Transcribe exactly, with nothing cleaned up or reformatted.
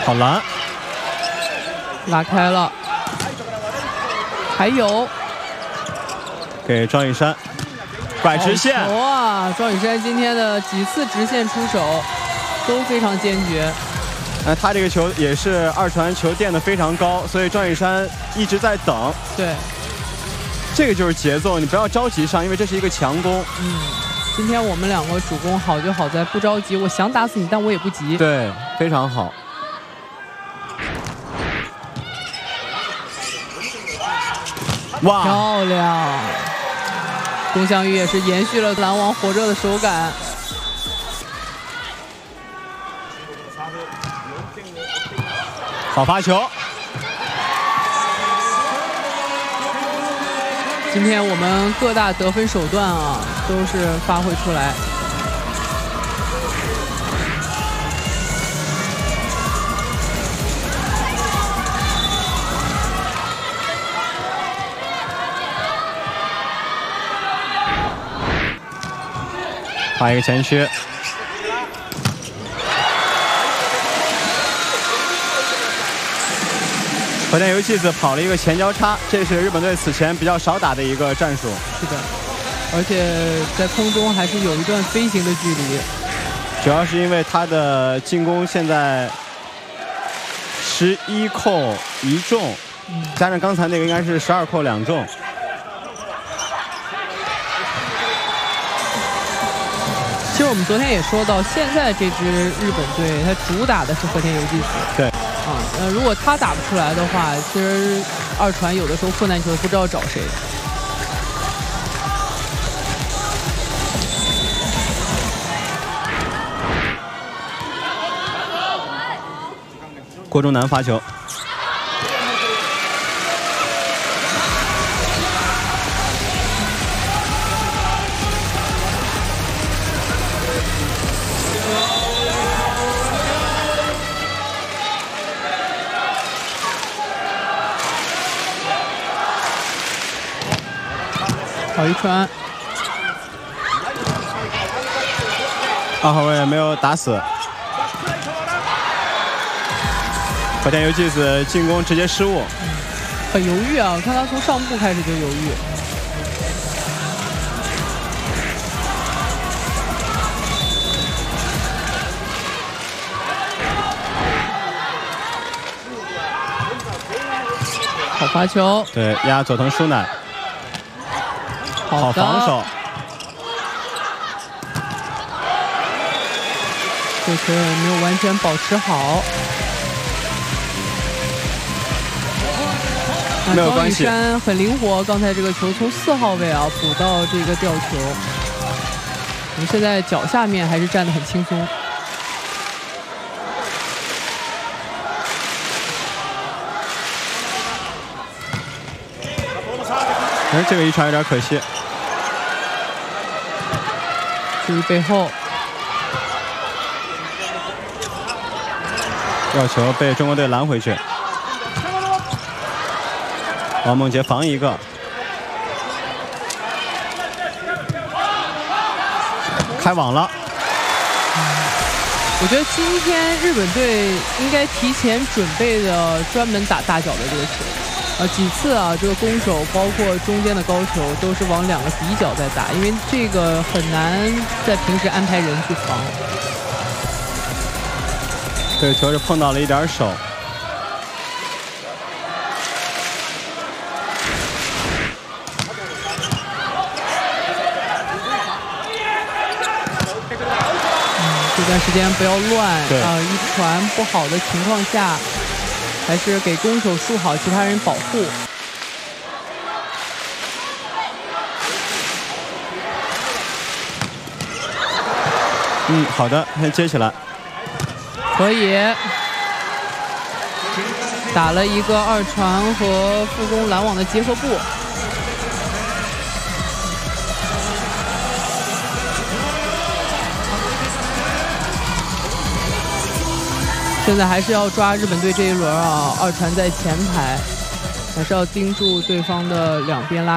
好蓝， 拉开了，还有给庄雨珊拐直线。 好球啊！庄雨珊今天的几次直线出手都非常坚决。 那他这个球也是二传球垫得非常高，所以庄雨珊一直在等。 对， 这个就是节奏，你不要着急上，因为这是一个强攻。 嗯，今天我们两个主攻好就好在不着急，我想打死你，但我也不急。 对，非常好。哇， 漂亮！龚翔宇也是延续了篮网火热的手感。 好发球！ 今天我们各大得分手段啊，都是发挥出来。 画一个前区。和田由纪子跑了一个前交叉，这是日本队此前比较少打的一个战术。 是的，而且在空中还是有一段飞行的距离。 主要是因为他的进攻现在十一扣一中，嗯、加上刚才那个应该是十二扣两中。 其实我们昨天也说到，现在这支日本队它主打的是和田由纪子。 对。 啊，呃，如果他打不出来的话，其实二传有的时候困难球不知道找谁。 郭忠南发球， 好一传， 二号位没有打死。和田由纪子进攻直接失误， 嗯、很犹豫啊！我看他从上步开始就犹豫。好发球， 对，压佐藤舒乃。好防守， 这球没有完全保持好。 没有关系， 庄雨珊很灵活，刚才这个球从四号位啊补到这个吊球，我们现在脚下面还是站得很轻松。 哎，这个一传有点可惜。 注意背后， 吊球被中国队拦回去。王梦洁防一个，开网了。 嗯，我觉得今天日本队应该提前准备的专门打大脚的这个球。呃，几次啊，这个攻守包括中间的高球都是往两个底角在打，因为这个很难在平时安排人去防。 这个球是碰到了一点手。 嗯，这段时间不要乱啊、呃，一传不好的情况下。还是给攻手树好，其他人保护。 嗯，好的，先接起来。 可以。打了一个二传和副攻拦网的结合步。现在还是要抓日本队这一轮啊，二传在前排，还是要盯住对方的两边拉。